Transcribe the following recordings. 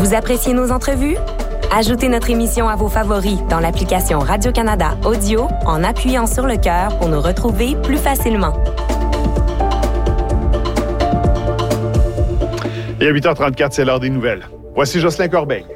Vous appréciez nos entrevues? Ajoutez notre émission à vos favoris dans l'application Radio-Canada Audio en appuyant sur le cœur pour nous retrouver plus facilement. Et à 8h34, c'est l'heure des nouvelles. Voici Jocelyn Corbeil.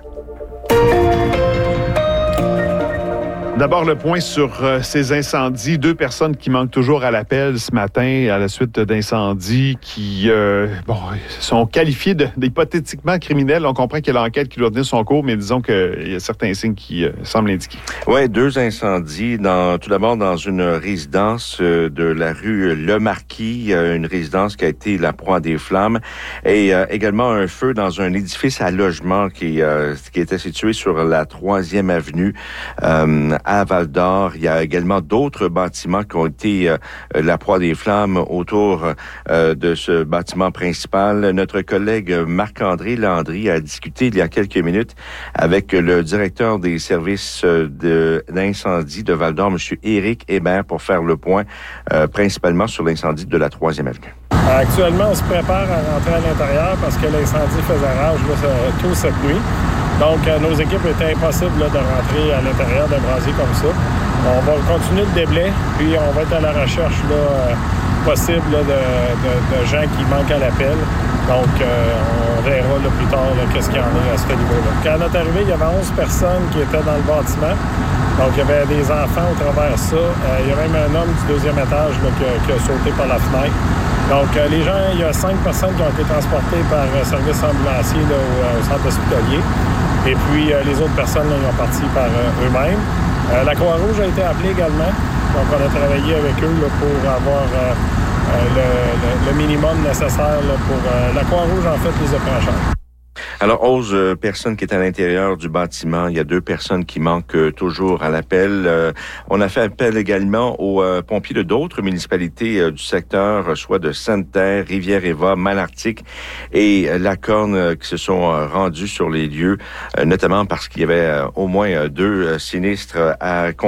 D'abord, le point sur ces incendies. 2 personnes qui manquent toujours à l'appel ce matin à la suite d'incendies qui sont qualifiés d'hypothétiquement criminels. On comprend qu'il y a l'enquête qui doit tenir son cours, mais disons qu'il y a certains signes qui semblent l'indiquer. Oui, 2 incendies. Tout d'abord, dans une résidence de la rue Le Marquis, une résidence qui a été la proie des flammes, et également un feu dans un édifice à logement qui était situé sur la 3e avenue à Val-d'Or. Il y a également d'autres bâtiments qui ont été la proie des flammes autour de ce bâtiment principal. Notre collègue Marc-André Landry a discuté il y a quelques minutes avec le directeur des services d'incendie de Val-d'Or, M. Éric Hébert, pour faire le point principalement sur l'incendie de la 3e avenue. Actuellement, on se prépare à rentrer à l'intérieur parce que l'incendie faisait rage tôt cette nuit. Donc, nos équipes étaient impossibles de rentrer à l'intérieur d'un brasier comme ça. On va continuer le déblai, puis on va être à la recherche possible de gens qui manquent à l'appel. Donc, on verra plus tard qu'est-ce qu'il y en a à ce niveau-là. Quand on est arrivé, il y avait 11 personnes qui étaient dans le bâtiment. Donc, il y avait des enfants au travers de ça. Il y a même un homme du 2e étage qui a sauté par la fenêtre. Donc, les gens, il y a 5 personnes qui ont été transportées par service ambulancier au centre hospitalier. Et puis, les autres personnes, ils ont parti par eux-mêmes. La Croix-Rouge a été appelée également. Donc, on a travaillé avec eux pour avoir le minimum nécessaire pour... la Croix-Rouge, en fait, les a pris en charge. Alors, 11 personnes qui étaient à l'intérieur du bâtiment. Il y a 2 personnes qui manquent toujours à l'appel. On a fait appel également aux pompiers de d'autres municipalités du secteur, soit de Sainte-Terre, Rivière-Éva, Malartic et La Corne, qui se sont rendus sur les lieux, notamment parce qu'il y avait au moins 2 sinistres à